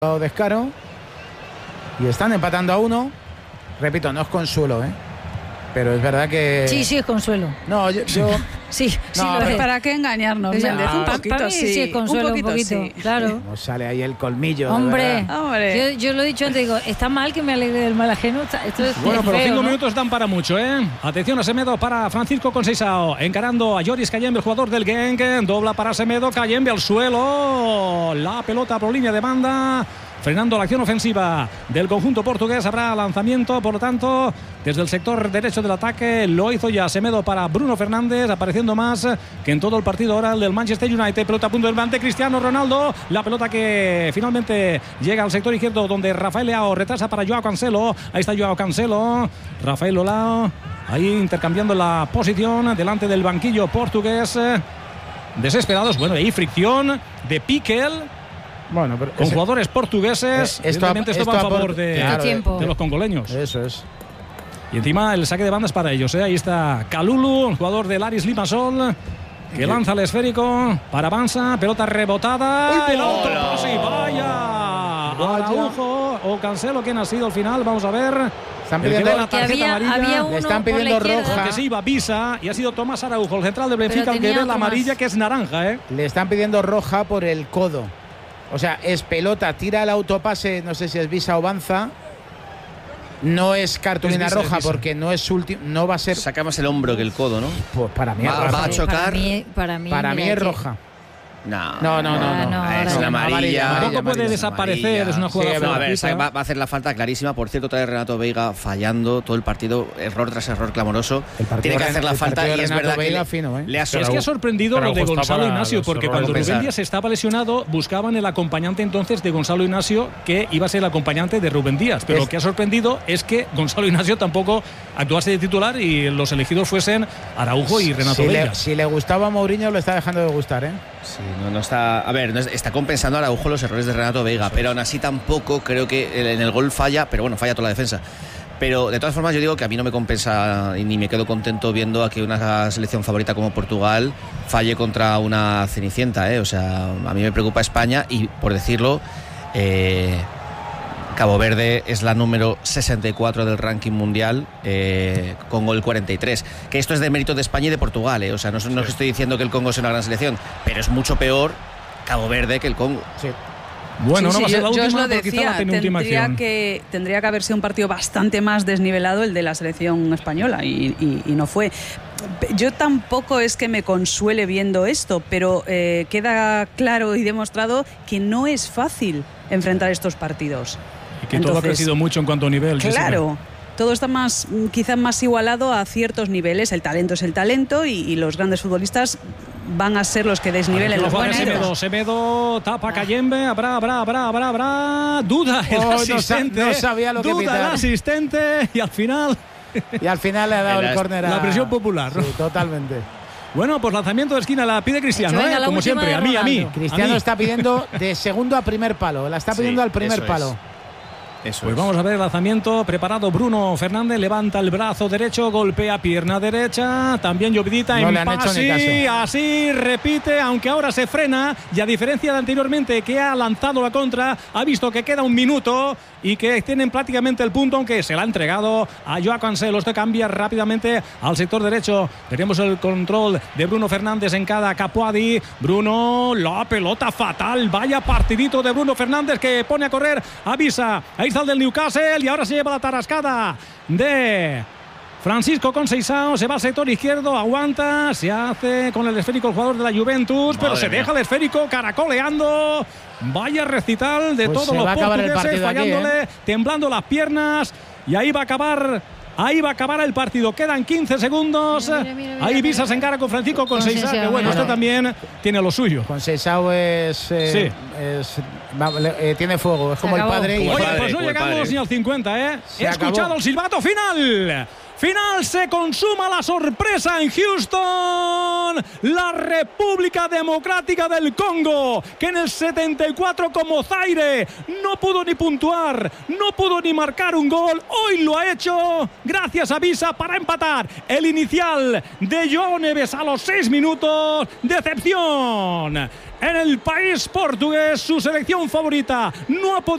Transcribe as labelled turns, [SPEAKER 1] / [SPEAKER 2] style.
[SPEAKER 1] descaro y están empatando a 1. Repito, no es consuelo, pero es verdad que...
[SPEAKER 2] Sí, es consuelo.
[SPEAKER 1] No, yo...
[SPEAKER 2] sí,
[SPEAKER 1] no,
[SPEAKER 2] lo es.
[SPEAKER 3] ¿Para qué engañarnos, Méndez? Un poquito,
[SPEAKER 2] para mí sí es consuelo, un poquito,
[SPEAKER 3] sí.
[SPEAKER 2] Claro.
[SPEAKER 1] Como sale ahí el colmillo.
[SPEAKER 2] Hombre.
[SPEAKER 3] Hombre.
[SPEAKER 2] Yo lo he dicho antes, digo, está mal que me alegre del mal ajeno. Esto es
[SPEAKER 4] Bueno, pero
[SPEAKER 2] feo,
[SPEAKER 4] 5
[SPEAKER 2] ¿no?
[SPEAKER 4] minutos dan para mucho, Atención a Semedo para Francisco Conceição, encarando a Joris Cayembe, el jugador del Genk. Dobla para Semedo, Cayembe al suelo. La pelota por línea de banda, frenando la acción ofensiva del conjunto portugués. Habrá lanzamiento, por lo tanto, desde el sector derecho del ataque. Lo hizo ya Semedo para Bruno Fernández, apareciendo más que en todo el partido ahora el del Manchester United. Pelota a punto del delante, Cristiano Ronaldo. La pelota que finalmente llega al sector izquierdo, donde Rafael Leao retrasa para Joao Cancelo. Ahí está Joao Cancelo, Rafael Leao ahí intercambiando la posición delante del banquillo portugués. Desesperados, bueno, ahí fricción de Piquel.
[SPEAKER 1] Bueno, pero
[SPEAKER 4] con jugadores portugueses.
[SPEAKER 1] Esto
[SPEAKER 4] va a favor de los congoleños.
[SPEAKER 1] Eso es.
[SPEAKER 4] Y encima el saque de banda es para ellos. Ahí está Kalulu, el jugador del Aris Limassol, que lanza el esférico para Banza. Pelota rebotada. El otro, sí, vaya. Araujo o Cancelo, ¿quién ha sido al final? Vamos a ver.
[SPEAKER 1] Están pidiendo la
[SPEAKER 2] tarjeta amarilla.
[SPEAKER 1] Le están pidiendo roja.
[SPEAKER 4] Porque se iba Visa y ha sido Tomás Araujo, el central del Benfica, el que ve la amarilla, que es naranja.
[SPEAKER 1] Le están pidiendo roja por el codo. O sea, es pelota, tira el autopase, no sé si es Visa o Banza. No es cartulina roja porque no es no va a ser.
[SPEAKER 5] Saca más el hombro que el codo, ¿no?
[SPEAKER 1] Pues para mí es roja.
[SPEAKER 5] Va a chocar.
[SPEAKER 2] Para mí
[SPEAKER 1] es roja.
[SPEAKER 5] No.
[SPEAKER 1] Es
[SPEAKER 5] una amarilla.
[SPEAKER 4] Tampoco puede desaparecer, es una jugada.
[SPEAKER 5] Sí, a ver, va a hacer la falta clarísima. Por cierto, trae Renato Veiga fallando todo el partido, error tras error clamoroso. Tiene que hacer la falta y es verdad que le ha
[SPEAKER 4] es que ha sorprendido lo de Gonzalo Ignacio, porque cuando Rubén Díaz estaba lesionado, buscaban el acompañante entonces de Gonzalo Ignacio, que iba a ser el acompañante de Rubén Díaz. Pero lo que ha sorprendido es que Gonzalo Ignacio tampoco actuase de titular y los elegidos fuesen Araujo y Renato Veiga.
[SPEAKER 1] Si le gustaba a Mourinho, lo está dejando de gustar,
[SPEAKER 5] Sí, no está. A ver, está compensando a Araujo los errores de Renato Veiga, pero aún así tampoco creo que en el gol falla, pero bueno, falla toda la defensa. Pero de todas formas yo digo que a mí no me compensa y ni me quedo contento viendo a que una selección favorita como Portugal falle contra una cenicienta, O sea, a mí me preocupa España y, por decirlo, Cabo Verde es la número 64 del ranking mundial, Congo el 43. Que esto es de mérito de España y de Portugal, O sea, no estoy diciendo que el Congo sea una gran selección, pero es mucho peor Cabo Verde que el Congo.
[SPEAKER 1] Sí.
[SPEAKER 4] Bueno, no va a ser la última,
[SPEAKER 3] yo os lo
[SPEAKER 4] pero quizá la penúltima acción.
[SPEAKER 3] Tendría que haber sido un partido bastante más desnivelado el de la selección española y no fue. Yo tampoco es que me consuele viendo esto, pero queda claro y demostrado que no es fácil enfrentar estos partidos.
[SPEAKER 4] Y que todo ha crecido mucho en cuanto a nivel.
[SPEAKER 3] Claro. Todo está quizás más igualado a ciertos niveles. El talento es el talento y los grandes futbolistas van a ser los que desnivelen los buenos.
[SPEAKER 4] Semedo tapa Cayembe. Habrá. Duda el asistente.
[SPEAKER 1] No sabía lo que pitar.
[SPEAKER 4] Duda el asistente y al final
[SPEAKER 1] le ha dado el córner a
[SPEAKER 4] la presión popular.
[SPEAKER 1] Sí, totalmente.
[SPEAKER 4] Bueno, pues lanzamiento de esquina la pide Cristiano, como siempre. A mí.
[SPEAKER 1] Cristiano está pidiendo de segundo a primer palo. La está pidiendo al primer palo.
[SPEAKER 4] Pues vamos a ver el lanzamiento preparado. Bruno Fernández levanta el brazo derecho, golpea pierna derecha, también llovidita en pase, así repite, aunque ahora se frena y a diferencia de anteriormente que ha lanzado la contra, ha visto que queda un minuto y que tienen prácticamente el punto, aunque se la ha entregado a Joao Cancelo. Este cambia rápidamente al sector derecho. Tenemos el control de Bruno Fernández en cada Capuadi. Bruno, la pelota fatal, vaya partidito de Bruno Fernández que pone a correr, avisa, ahí está el del Newcastle y ahora se lleva la tarascada de Francisco Conceição, se va al sector izquierdo, aguanta, se hace con el esférico el jugador de la Juventus, pero se deja el esférico caracoleando. Vaya recital de todos los portugueses, fallándole, temblando las piernas, y ahí va a acabar el partido. Quedan 15 segundos. Mira, ahí Visa se encara con Francisco Conceição, que bueno, esto también tiene lo suyo.
[SPEAKER 1] Conceição tiene fuego, es como el padre.
[SPEAKER 4] Oye, pues no llegamos ni al 50, He escuchado el silbato final. Se consuma la sorpresa en Houston. La República Democrática del Congo, que en el 74 como Zaire no pudo ni puntuar, no pudo ni marcar un gol, hoy lo ha hecho gracias a Visa para empatar. El inicial de João Neves a los 6 minutos. Decepción en el país portugués, su selección favorita no ha podido